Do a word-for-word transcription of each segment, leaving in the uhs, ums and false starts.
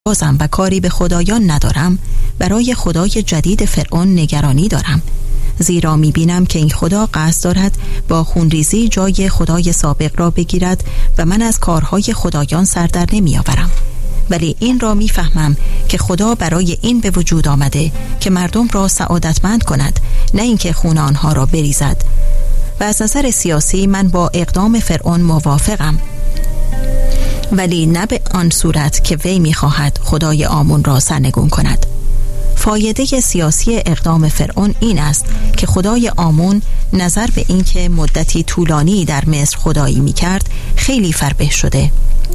بازم و کاری به خدایان ندارم، برای خدای جدید فرعون نگرانی دارم، زیرا میبینم که این خدا قصد دارد با خونریزی جای خدای سابق را بگیرد و من از کارهای خدایان سر در نمی آورم. ولی این را میفهمم که خدا برای این به وجود آمده که مردم را سعادتمند کند، نه اینکه خون آنها را بریزد. و از نظر سیاسی من با اقدام فرعون موافقم، ولی نه به آن صورت که وی میخواهد خدای آمون را سرنگون کند. فایده سیاسی اقدام فرعون این است که خدای آمون نظر به این که مدتی طولانی در مصر خدایی میکرد خیلی فربه شده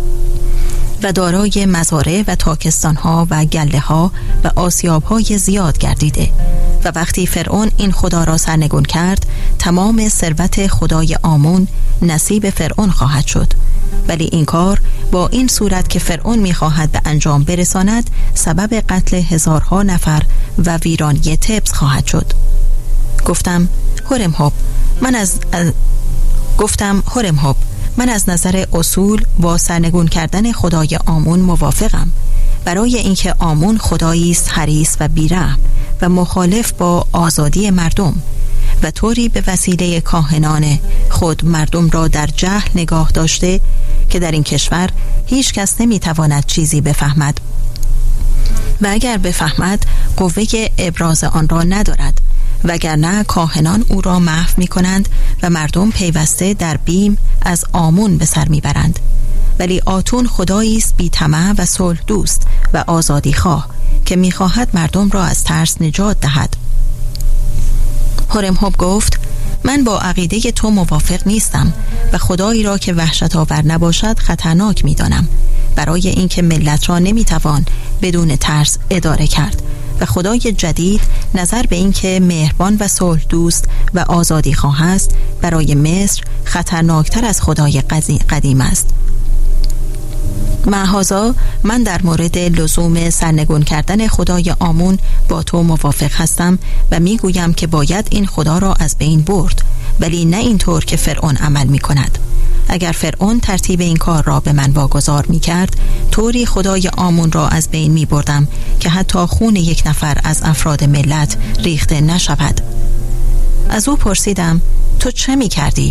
و دارای مزارع و تاکستانها و گله ها و آسیابهای زیاد گردیده و وقتی فرعون این خدا را سرنگون کرد، تمام ثروت خدای آمون نصیب فرعون خواهد شد. ولی این کار با این صورت که فرعون میخواهد به انجام برساند سبب قتل هزارها نفر و ویرانی تبس خواهد شد. گفتم هورمهوب من از, از گفتم هورمهوب من از نظر اصول با سرنگون کردن خدای آمون موافقم، برای اینکه آمون خدایی است حریص و بیرحم و مخالف با آزادی مردم و طوری به وسیله کاهنان خود مردم را در جهل نگاه داشته که در این کشور هیچ کس نمیتواند چیزی بفهمد و اگر بفهمد قوه ابراز آن را ندارد، وگرنه کاهنان او را محو می کنند و مردم پیوسته در بیم از آمون به سر می برند. ولی آتون خدایی است بی طمع و صلح دوست و آزادی خواه که می خواهد مردم را از ترس نجات دهد. هورمهوب گفت من با عقیده تو موافق نیستم و خدایی را که وحشت آور نباشد خطرناک می دانم، برای اینکه ملت را نمی توان بدون ترس اداره کرد و خدای جدید نظر به اینکه مهربان و صلح دوست و آزادی خواه است برای مصر خطرناکتر از خدای قدیم است. معاذا من در مورد لزوم سرنگون کردن خدای آمون با تو موافق هستم و میگویم که باید این خدا را از بین برد، ولی نه اینطور که فرعون عمل می کند. اگر فرعون ترتیب این کار را به من واگذار می کرد، طوری خدای آمون را از بین می بردم که حتی خون یک نفر از افراد ملت ریخته نشود. از او پرسیدم تو چه می کردی؟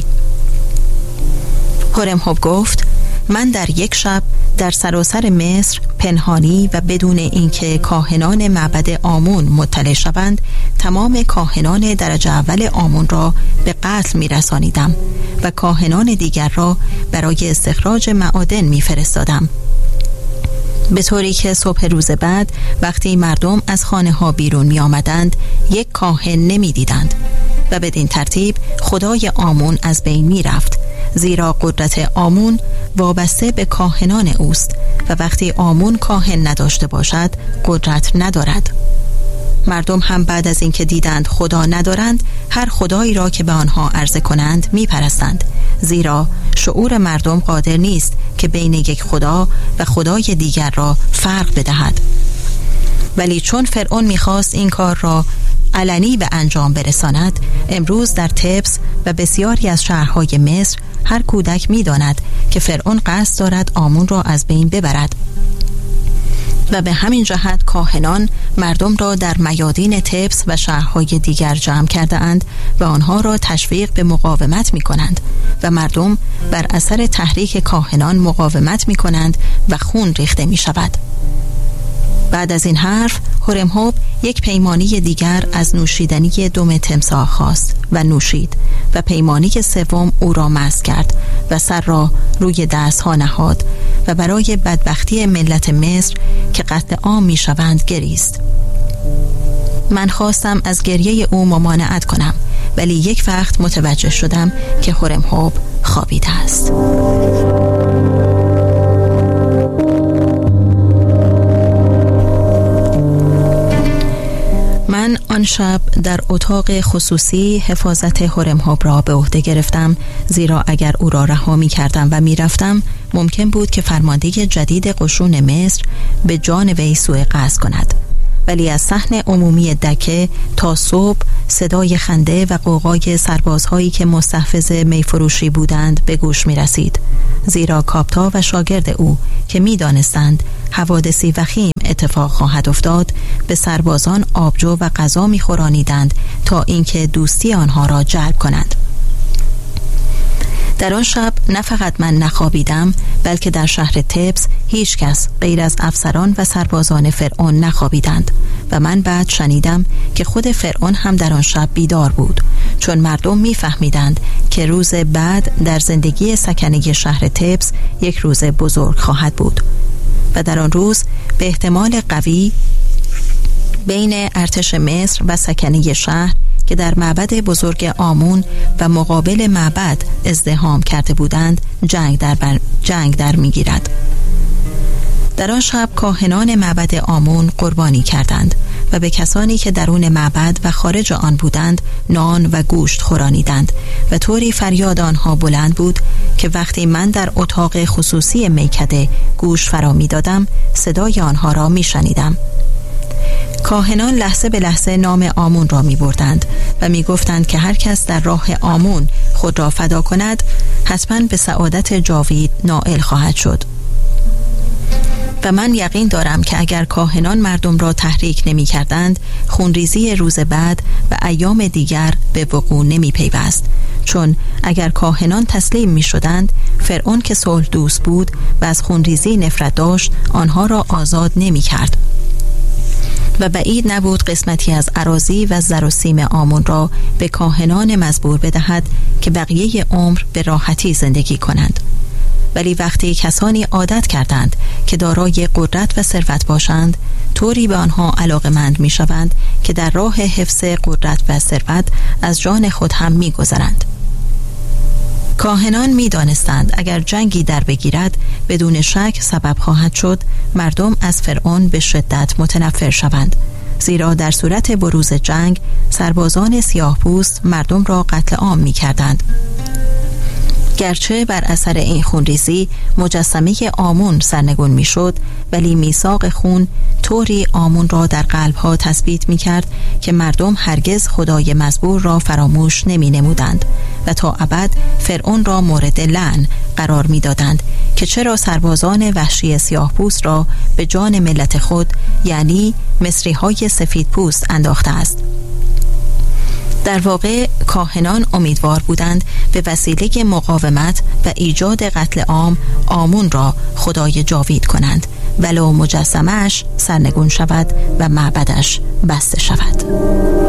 هورمهوب گفت من در یک شب در سراسر مصر پنهانی و بدون اینکه کاهنان معبد آمون مطلع شوند تمام کاهنان درجه اول آمون را به قتل می رسانیدم و کاهنان دیگر را برای استخراج معادن می فرستادم، به طوری که صبح روز بعد وقتی مردم از خانه ها بیرون می آمدند یک کاهن نمی دیدند و بدین ترتیب خدای آمون از بین می رفت، زیرا قدرت آمون وابسته به کاهنان اوست و وقتی آمون کاهن نداشته باشد قدرت ندارد. مردم هم بعد از اینکه دیدند خدا ندارند هر خدایی را که به آنها عرضه کنند می پرستند، زیرا شعور مردم قادر نیست که بین یک خدا و خدای دیگر را فرق بدهد. ولی چون فرعون می‌خواست این کار را علنی به انجام برساند، امروز در تبس و بسیاری از شهرهای مصر هر کودک می‌داند که فرعون قصد دارد آمون را از بین ببرد و به همین جهت کاهنان مردم را در میادین تبس و شهرهای دیگر جمع کرده اند و آنها را تشویق به مقاومت می کنند و مردم بر اثر تحریک کاهنان مقاومت می کنند و خون ریخته می شود. بعد از این حرف هورمهوب یک پیمانی دیگر از نوشیدنی دم تمساح خواست و نوشید و پیمانی سوم او را مست کرد و سر را روی دستها نهاد و برای بدبختی ملت مصر که قتل عام می شوند گریست. من خواستم از گریه او ممانعت کنم، ولی یک وقت متوجه شدم که هورمهوب خوابیده است. من آن شب در اتاق خصوصی حفاظت هورمهوب را به عهده گرفتم، زیرا اگر او را رها می کردم و می رفتم ممکن بود که فرمانده جدید قشون مصر به جان وی سوء قصد کند. ولی از صحن عمومی دکه تا صبح صدای خنده و غوغای سربازهایی که مستحفظ میفروشی بودند به گوش می رسید، زیرا کاپتا و شاگرد او که می دانستند حوادثی وخیم اتفاق خواهد افتاد، به سربازان آبجو و غذا می‌خورانیدند تا اینکه دوستی آنها را جلب کنند. در آن شب نه فقط من نخوابیدم، بلکه در شهر تبس هیچ کس غیر از افسران و سربازان فرعون نخوابیدند و من بعد شنیدم که خود فرعون هم در آن شب بیدار بود، چون مردم میفهمیدند که روز بعد در زندگی سکنه شهر تبس یک روز بزرگ خواهد بود و در آن روز به احتمال قوی بین ارتش مصر و سکنه شهر که در معبد بزرگ آمون و مقابل معبد ازدحام کرده بودند جنگ در, بر... جنگ در میگیرد. در آن شب کاهنان معبد آمون قربانی کردند و به کسانی که درون معبد و خارج آن بودند نان و گوشت خورانیدند و طوری فریاد آنها بلند بود که وقتی من در اتاق خصوصی میکده گوش فرا می دادم صدای آنها را می شنیدم. کاهنان لحظه به لحظه نام آمون را می بردند و می گفتند که هر کس در راه آمون خود را فدا کند حتما به سعادت جاوید نائل خواهد شد. و من یقین دارم که اگر کاهنان مردم را تحریک نمی کردند خونریزی روز بعد و ایام دیگر به وقوع نمی پیوست، چون اگر کاهنان تسلیم می شدند فرعون که صلح دوست بود و از خونریزی نفرت داشت آنها را آزاد نمی کرد و بعید نبود قسمتی از اراضی و زر و سیم آمون را به کاهنان مزبور بدهد که بقیه عمر به راحتی زندگی کنند. ولی وقتی کسانی عادت کردند که دارای قدرت و ثروت باشند طوری به آنها علاقه‌مند می‌شوند که در راه حفظ قدرت و ثروت از جان خود هم می‌گذرند. کاهنان می‌دانستند اگر جنگی در بگیرد بدون شک سبب خواهد شد مردم از فرعون به شدت متنفر شوند، زیرا در صورت بروز جنگ سربازان سیاه‌پوست مردم را قتل عام می‌کردند. گرچه بر اثر این خونریزی مجسمه آمون سرنگون میشد، ولی میثاق خون طوری آمون را در قلبها تثبیت میکرد که مردم هرگز خدای مزبور را فراموش نمی نمودند و تا ابد فرعون را مورد لعن قرار میدادند که چرا سربازان وحشی سیاه پوست را به جان ملت خود یعنی مصری های سفید پوست انداخته است. در واقع کاهنان امیدوار بودند به وسیله مقاومت و ایجاد قتل عام آمون را خدای جاوید کنند ولو مجسمه‌اش سرنگون شود و معبدش بسته شود.